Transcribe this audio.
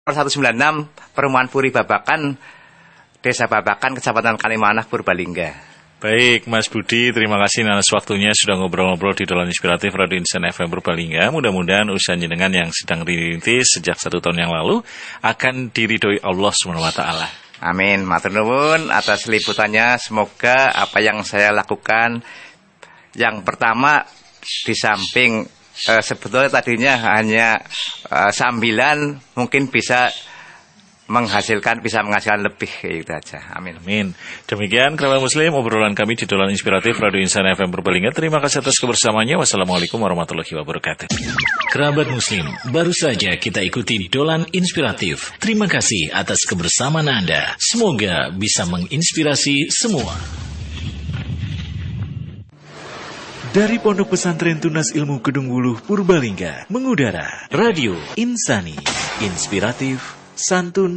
196 Perumahan Puri Babakan, Desa Babakan, Kecamatan Kalimanah, Purbalingga. Baik, Mas Budi, terima kasih atas waktunya sudah ngobrol-ngobrol di Dolan Inspiratif Radio Insan FM Purbalingga. Mudah-mudahan usaha jenengan yang sedang dirintis sejak 1 tahun yang lalu akan diridhoi Allah SWT. Amin, matur nuwun atas liputannya. Semoga apa yang saya lakukan, yang pertama di samping sebetulnya tadinya hanya sambilan, mungkin bisa menghasilkan lebih, gitu aja. Amin. Amin. Demikian kerabat muslim obrolan kami di Dolan Inspiratif Radio Insan FM Purbalingga. Terima kasih atas kebersamaannya. Wassalamualaikum warahmatullahi wabarakatuh. Kerabat muslim, baru saja kita ikuti Dolan Inspiratif. Terima kasih atas kebersamaan Anda. Semoga bisa menginspirasi semua. Dari Pondok Pesantren Tunas Ilmu Kedung Wuluh Purbalingga mengudara Radio Insani, inspiratif, santun